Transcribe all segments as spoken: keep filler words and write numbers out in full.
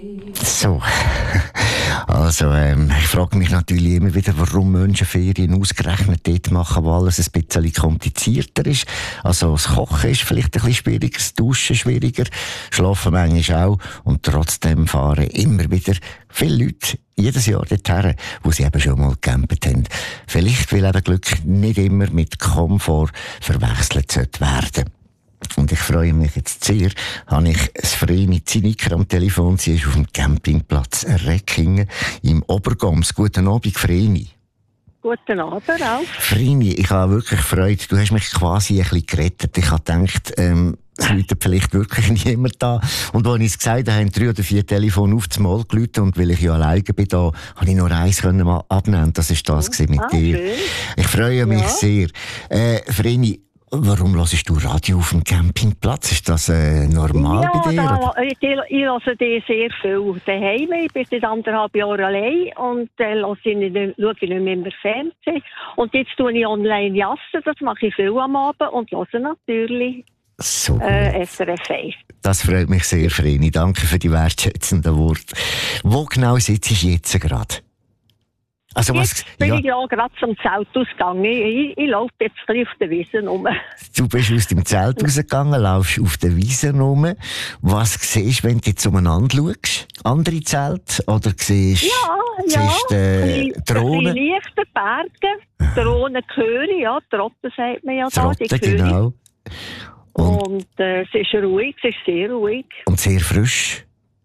So, also ähm, ich frage mich natürlich immer wieder, warum Menschen Ferien ausgerechnet dort machen, wo alles ein bisschen komplizierter ist. Also das Kochen ist vielleicht ein bisschen schwieriger, das Duschen schwieriger, Schlafen manchmal auch und trotzdem fahren immer wieder viele Leute jedes Jahr dorthin, wo sie eben schon mal gecampt haben. Vielleicht, weil eben Glück nicht immer mit Komfort verwechselt werden. Und ich freue mich jetzt sehr, habe ich das Vreni Zinniker am Telefon. Sie ist auf dem Campingplatz Reckingen im Obergams. Guten Abend, Vreni. Guten Abend auch. Vreni, ich habe wirklich Freude. Du hast mich quasi ein bisschen gerettet. Ich habe gedacht, ähm, es läutet vielleicht wirklich niemand da. Und als ich es gesagt habe, haben drei oder vier Telefone auf das Mal geläutet. Und weil ich ja alleine bin, da, habe ich nur eins können mal abnehmen. Das war das oh, mit ah, dir. Schön. Ich freue mich ja. sehr. Äh, Vreni, warum hörst du Radio auf dem Campingplatz? Ist das äh, normal ja, bei dir? Ja, ich, ich höre die sehr viel daheim. Ich bin seit anderthalb Jahren allein und äh, schaue ich nicht, schaue ich nicht mehr im Fernsehen. Und jetzt tue ich online jassen, das mache ich viel am Abend und höre natürlich so äh, S R F eins. Das freut mich sehr, Vreni. Danke für die wertschätzenden Worte. Wo genau sitzt du jetzt gerade? Also jetzt was, bin ja. ich ja gerade zum Zeltausgang. Ich, ich, ich laufe jetzt ein bisschen auf der Wiese rum. Du bist aus dem Zelt rausgegangen, laufst auf der Wiese rum. Was siehst du, wenn du jetzt umeinander schaust? Andere Zelte? Oder siehst ja, siehst, äh, ja. Drohnen? Die leichten Berge, Drohnen höre ja, Trotten sagt man ja da. Trotten, die genau. Und, und äh, es ist ruhig, es ist sehr ruhig. Und sehr frisch?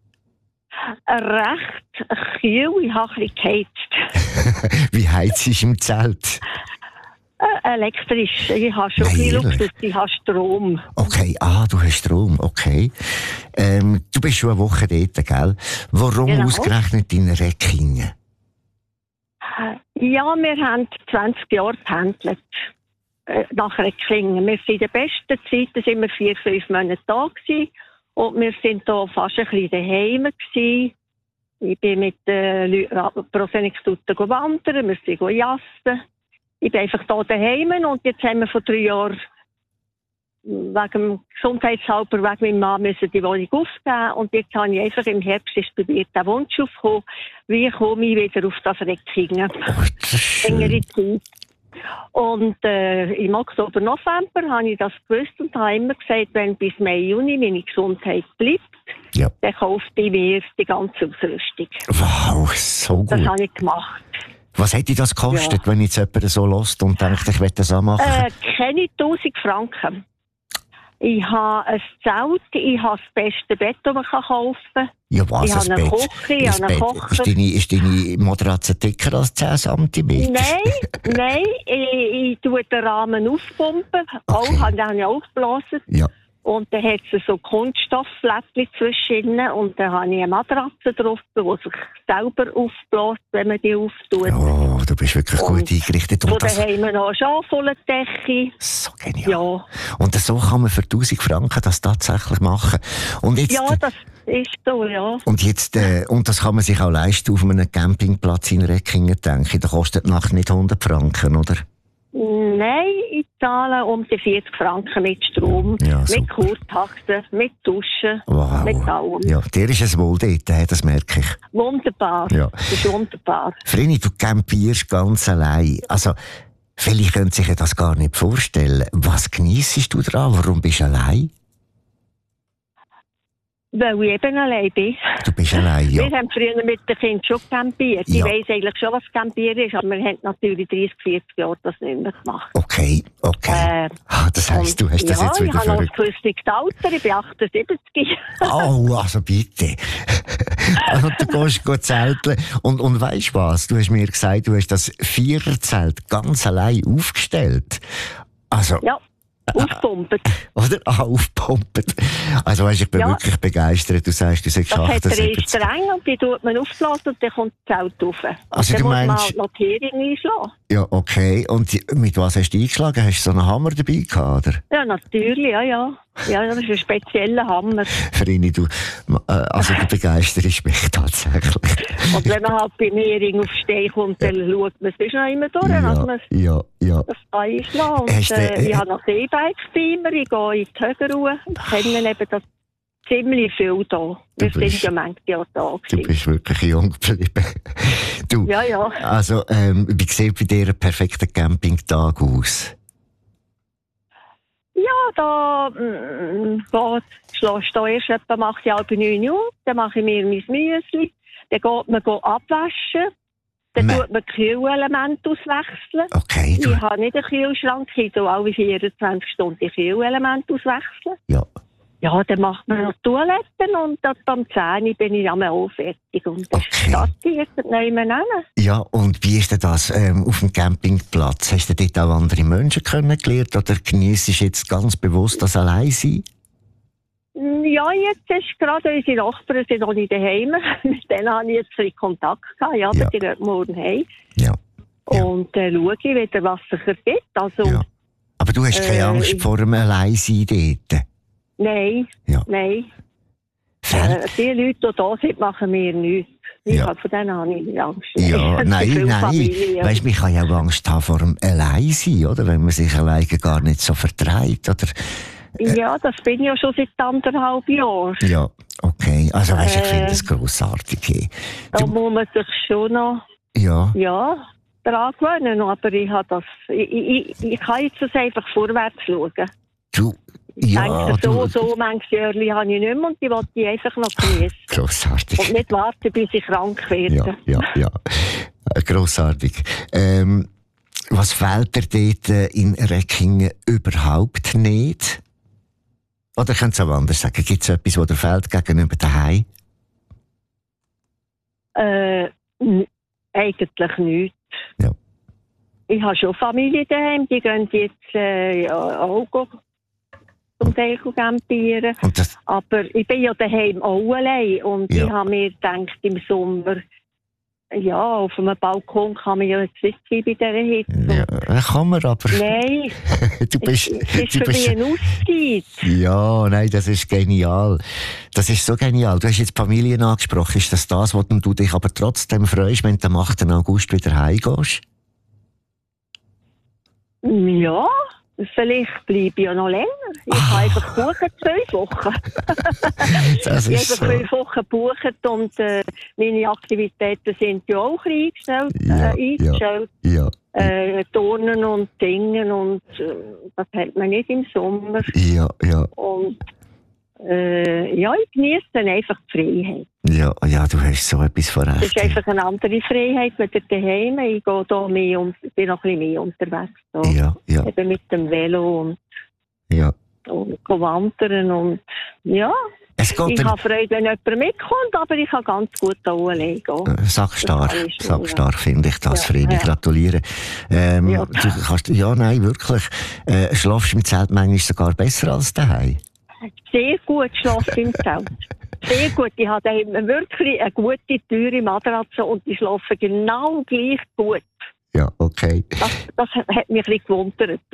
Recht kühl, ich habe ein bisschen geheizt. Wie heizt ist im Zelt? Äh, elektrisch. Ich habe schon viel Luxus, ich habe Strom. Okay, ah, du hast Strom, okay. Ähm, du bist schon eine Woche dort, gell? Warum genau. ausgerechnet in Reckingen? Ja, wir haben zwanzig Jahre gependelt. Äh, nach Reckingen. Wir sind in der besten Zeit, da sind wir vier, fünf Monate da gewesen. Und wir waren hier fast ein bisschen daheim gewesen. Ich bin mit den Leuten pro Senextuten wandern, wir sind jassen. Ich bin einfach hier daheim und jetzt haben wir vor drei Jahren wegen dem Gesundheitshalber, wegen meinem Mann müssen die Wohnung aufgeben. Und jetzt habe ich einfach im Herbst ist bei mir der Wunsch aufgekommen, wie komme ich wieder auf das Reckingen. Längere Zeit. Und äh, im Oktober, November habe ich das gewusst und habe immer gesagt, wenn bis Mai, Juni meine Gesundheit bleibt, ja. dann kauft ich mir die ganze Ausrüstung. Wow, so gut. Das habe ich gemacht. Was hätte das gekostet, ja. wenn jetzt jemand so lässt und denkt, ich will das auch machen? Äh, keine tausend Franken. Ich habe ein Zelt, ich habe das beste Bett, das man kaufen kann. Ja, was, ich habe eine Bett? Küche, ich habe einen Kocher. Ist deine, ist deine Matratze dicker als zehn Zentimeter? Nein, nein, ich, ich tue den Rahmen aufpumpen. Okay. Auch, den habe ich auch geblasen. Ja. Und dann hat es so Kunststoffflättchen zwischen und dann habe ich eine Matratze drauf, die sich selber aufbläst, wenn man die auftut. Oh, du bist wirklich und gut eingerichtet. Und dann haben wir noch eine Schafwollendecke. So genial. Ja. Und so kann man für tausend Franken das tatsächlich machen. Und jetzt, ja, das ist so, ja. Und, jetzt, äh, und das kann man sich auch leisten auf einem Campingplatz in Reckingen, denke ich. Da kostet die Nacht nicht hundert Franken, oder? Nein, ich zahle um die vierzig Franken mit Strom, ja, mit Kurtaxe, mit Duschen, wow. mit allem. Ja, dir ist es wohl dort, das merke ich. Wunderbar, ja. Das ist wunderbar. Vreni, du campierst ganz allein. Also, viele können sich das gar nicht vorstellen. Was geniessest du daran? Warum bist du allein? Weil ich eben allein bin. Du bist allein, ja. Wir haben früher mit den Kindern schon campiert. Ja. Ich weiss eigentlich schon, was campieren ist, aber wir haben natürlich dreißig, vierzig Jahre das nicht mehr gemacht. Okay, okay. Äh, ah, das heisst, du hast das ja, jetzt wieder ich habe noch ein künstliches Alter, ich bin achtundsiebzig. Oh, also bitte. Also du gehst gut zelteln. Und, und weisst was? Du hast mir gesagt, du hast das Viererzelt ganz allein aufgestellt. Also... Ja. Aufpumpen. Oder? Ah, aufpumpen. Also weißt, ich bin ja. wirklich begeistert. Du sagst, du sagst, das hat drei Stränge und die tut man aufblasen und dann kommt das Zelt rauf. Also dann du muss meinst... man Notierung einschlagen. Ja, okay. Und mit was hast du eingeschlagen? Hast du so einen Hammer dabei gehabt, oder? Ja, natürlich, ja, ja. Ja, das ist ein spezieller Hammer. Vreni, du, äh, also du begeisterst mich tatsächlich. Und wenn man halt bei mir auf Stein kommt, dann ja. schaut man es noch immer durch, ja, dass man ja, ja. das einschlägt. Und, äh, äh, ich habe noch E-Bikes bei mir, ich gehe in die Höhenruhe, ich kenne eben das ziemlich viel da. Wir Du bist- sind ja manchmal da Du gewesen. bist wirklich jung geblieben. Du, Ja, ja. also, ähm, wie sieht bei dir ein perfekter Campingtag aus? Ja, da mm, geht, schlägst du erst etwa, mache ich halb neun Uhr, dann mache ich mir mein Müsli, dann geht man go abwaschen, dann Me- tut man Kühlelemente auswechseln. Okay, du, Ich habe nicht einen Kühlschrank, ich tue alle vierundzwanzig Stunden die Kühlelemente auswechseln. ja. Ja, dann macht man noch Toiletten und dann am zehn Uhr bin ich einmal auch fertig. Und das Okay. startet nicht mehr nehmen. Ja, und wie ist denn das ähm, auf dem Campingplatz? Hast du dort auch andere Menschen kennengelernt oder genießt du jetzt ganz bewusst das Alleinsein? Ja, jetzt ist gerade unsere Nachbarn sind noch nicht daheim. Mit denen habe ich jetzt ein bisschen Kontakt gehabt. Ja, aber Ja. die gehen morgen heim. Ja. Ja. Und dann schaue ich wieder, was sich ergibt. Also, Ja. Aber du hast keine Äh, Angst ich- vor dem Alleinsein dort? nein, Ja. nein. Fällt- Äh, die Leute, die da sind, machen mir nichts. Ich Ja. habe von denen habe ich nicht Angst. Ja, Es gibt nein, viele nein. Familien. Weißt, man kann ja auch Angst haben vor dem Alleinsein, oder? Wenn man sich alleine gar nicht so vertreibt, oder? Ja, das bin ich ja schon seit anderthalb Jahren. Ja, okay. Also, weißt du, ich Äh. finde das grossartig. Hey. Da Du, muss man sich schon noch, ja, ja, daran gewöhnen. Aber ich habe das, ich, ich, ich kann jetzt das einfach vorwärts schauen. du, Ich ja, denke, so, du, so manches Jahre habe ich nicht mehr und die wollte ich einfach noch genießen. grossartig. Und nicht warten, bis ich krank werde. Ja, ja, ja. Äh, Grossartig. Ähm, was fehlt dir dort äh, in Reckingen überhaupt nicht? Oder ich könnte es auch anders sagen. Gibt es etwas, was dir fehlt gegenüber daheim? Äh, n- eigentlich nichts. Ja. Ich habe schon Familie daheim, die gehen jetzt äh, ja, auch go- zum Teil go campieren. Und das, Aber ich bin ja daheim auch allein und Ja. ich habe mir gedacht, im Sommer, ja, auf einem Balkon kann man ja jetzt nicht sein bei dieser Hitze. ja, äh, kann man aber. Nein, Du bist, es ist du für mich bist, eine Auszeit. ja, nein, das ist genial. Das ist so genial. Du hast jetzt die Familien angesprochen. Ist das das, was du dich aber trotzdem freust, wenn du am achten August wieder heimgehst? Ja, vielleicht bleibe ich ja noch länger. Ich Ah. kann einfach buchen, zwölf Wochen. Das Ich ist habe so. zwölf Wochen gebucht und äh, meine Aktivitäten sind ja auch ein bisschen eingestellt. Ja, äh, ja. eingestellt. Ja, Äh, Turnen und Dingen und äh, das hat man nicht im Sommer. ja, ja. Und äh, ja, ich genieße dann einfach die Freiheit. Ja, ja, du hast so etwas von Es recht. ist einfach eine andere Freiheit, wenn du daheim. Ich gehe da mehr um, bin noch ein bisschen mehr unterwegs. Da. Ja, ja, Eben mit dem Velo und, ja. und go wandern und ja. Es geht Ich dann, habe Freude, wenn jemand mitkommt, aber ich kann ganz gut da allein gehen. äh, sackstark, Das kann ich schon, sackstark finde ich das, Ja, Vreni, ja. gratuliere. Ähm, Ja. du kannst, ja, nein, wirklich. Äh, schlafst du mit Zelt manchmal sogar besser als daheim? Sehr gut schlafe im Zelt. Sehr gut. Ich habe daheim wirklich eine gute, teure Matratze und die schlafen genau gleich gut. Ja, okay. Das, das hat mich ein bisschen gewundert.